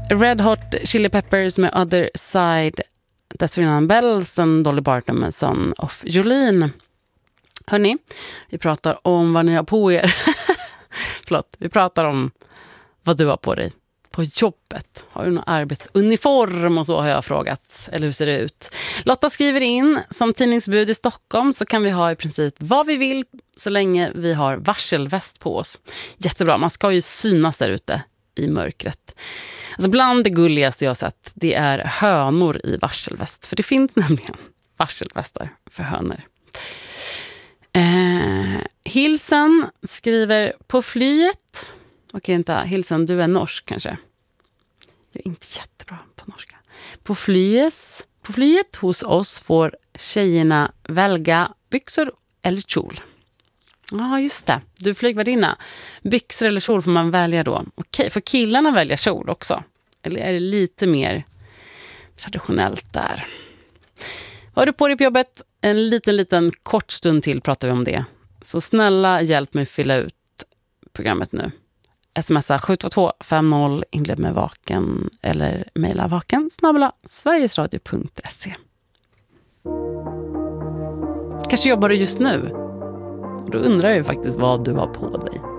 Red Hot Chili Peppers med Other Side. Dessförinnan Bells och Dolly Parton med Son of Jolene. Hörrni, vi pratar om vad ni har på er. Förlåt, vi pratar om vad du har på dig på jobbet. Har du någon arbetsuniform och så har jag frågat. Eller hur ser det ut? Lotta skriver in, som tidningsbud i Stockholm så kan vi ha i princip vad vi vill så länge vi har varselväst på oss. Jättebra, man ska ju synas där ute i mörkret. Alltså bland det gulligaste jag har sett, det är hönor i varselväst. För det finns nämligen varselvästar för hönor. Hilsen skriver på flyet. Okej, inte Hilsen, du är norsk kanske. Jag är inte jättebra på norska. På flyet hos oss får tjejerna välja byxor eller kjol. Ja, just det. Du flygvärdinna. Byxor eller kjol får man välja då. Okej, får killarna välja kjol också? Eller är det lite mer traditionellt där? Vad har du på dig på jobbet? En liten kort stund till pratar vi om det. Så snälla hjälp mig fylla ut programmet nu. Smsa 72250, inled med vaken eller mejla vaken@sverigesradio.se. Kanske jobbar du just nu. Då undrar jag ju faktiskt vad du har på dig.